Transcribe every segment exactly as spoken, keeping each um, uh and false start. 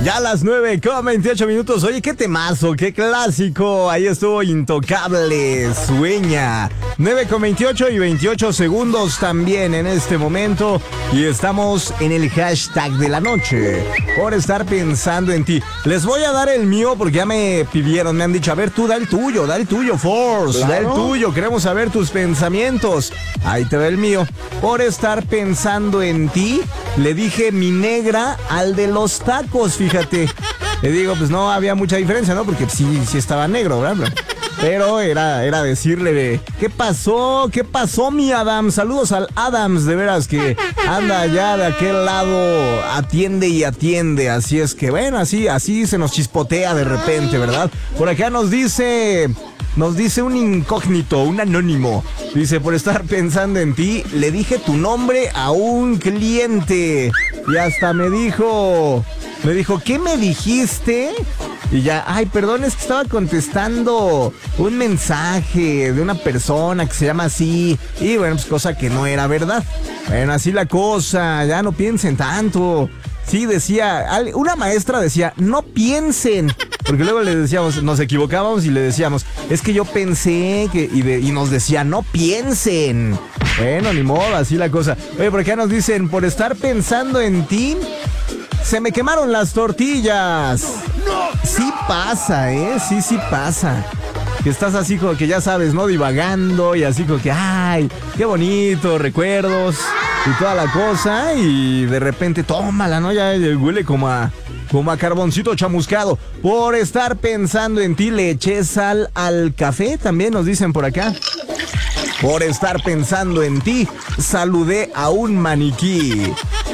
Ya a las nueve con veintiocho minutos. Oye, qué temazo, qué clásico. Ahí estuvo Intocable, Sueña. nueve con veintiocho y veintiocho segundos también en este momento. Y estamos en el hashtag de la noche. Por estar pensando en ti. Les voy a dar el mío porque ya me pidieron, me han dicho, a ver, tú da el tuyo, da el tuyo, Force. ¿Claro? Da el tuyo, queremos saber tus pensamientos. Ahí te va el mío. Por estar pensando en ti, le dije mi negra al de los tacos, fíjate. Le digo, pues no había mucha diferencia, ¿no? Porque sí, sí estaba negro, ¿verdad? Pero era, era decirle, ¿qué pasó? ¿Qué pasó, mi Adams? Saludos al Adams, de veras, que anda allá de aquel lado, atiende y atiende. Así es que, bueno, así, así se nos chispotea de repente, ¿verdad? Por acá nos dice... Nos dice un incógnito, un anónimo. Dice, por estar pensando en ti, le dije tu nombre a un cliente. Y hasta me dijo, me dijo, ¿qué me dijiste? Y ya, ay, perdón, es que estaba contestando un mensaje de una persona que se llama así. Y bueno, pues cosa que no era verdad. Bueno, así la cosa, ya no piensen tanto. Sí, decía, una maestra decía, no piensen. Porque luego le decíamos, nos equivocábamos y le decíamos, es que yo pensé que... Y, de, y nos decía, no piensen. Bueno, ni modo, así la cosa. Oye, por acá nos dicen, por estar pensando en ti, se me quemaron las tortillas. Sí pasa, ¿eh? Sí, sí pasa. Que estás así como que ya sabes, ¿no? Divagando y así como que, ay, qué bonito, recuerdos y toda la cosa. Y de repente, tómala, ¿no? Ya huele como a... Como a carboncito chamuscado. Por estar pensando en ti, le eché sal al café, también nos dicen por acá. Por estar pensando en ti, saludé a un maniquí.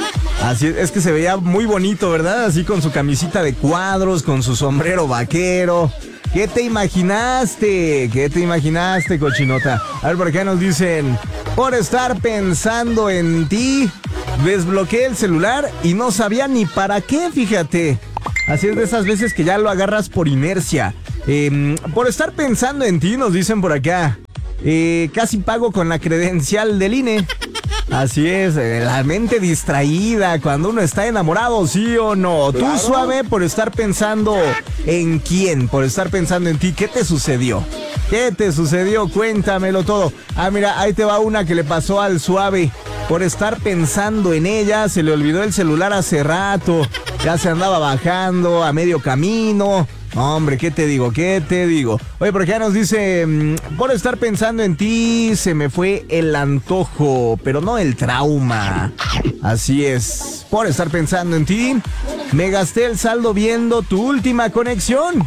Así es, es que se veía muy bonito, ¿verdad? Así con su camisita de cuadros, con su sombrero vaquero. ¿Qué te imaginaste? ¿Qué te imaginaste, cochinota? A ver, por acá nos dicen, por estar pensando en ti, desbloqueé el celular y no sabía ni para qué, fíjate. Así es de esas veces que ya lo agarras por inercia. Eh, por estar pensando en ti, nos dicen por acá, eh, casi pago con la credencial del I N E. Así es, eh, la mente distraída cuando uno está enamorado, ¿sí o no? Claro. Tú, Suave, por estar pensando en quién, por estar pensando en ti, ¿qué te sucedió? ¿Qué te sucedió? Cuéntamelo todo. Ah, mira, ahí te va una que le pasó al Suave. Por estar pensando en ella, se le olvidó el celular hace rato. Ya se andaba bajando a medio camino. Hombre, ¿qué te digo? ¿Qué te digo? Oye, por acá nos dice, por estar pensando en ti, se me fue el antojo, pero no el trauma. Así es, por estar pensando en ti, me gasté el saldo viendo tu última conexión.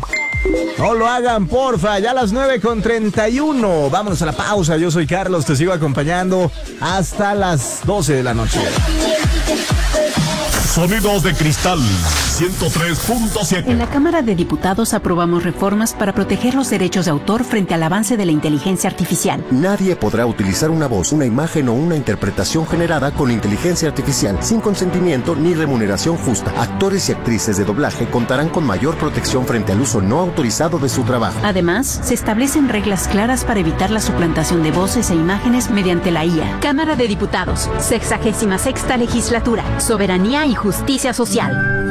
No lo hagan, porfa, ya a las nueve con treinta y uno. Vámonos a la pausa, yo soy Carlos, te sigo acompañando hasta las doce de la noche. Sonidos de Cristal ciento tres punto siete. En la Cámara de Diputados aprobamos reformas para proteger los derechos de autor frente al avance de la inteligencia artificial. Nadie podrá utilizar una voz, una imagen o una interpretación generada con inteligencia artificial sin consentimiento ni remuneración justa. Actores y actrices de doblaje contarán con mayor protección frente al uso no autorizado de su trabajo. Además, se establecen reglas claras para evitar la suplantación de voces e imágenes mediante la I A. Cámara de Diputados, sexagésima sexta legislatura, soberanía y justicia social.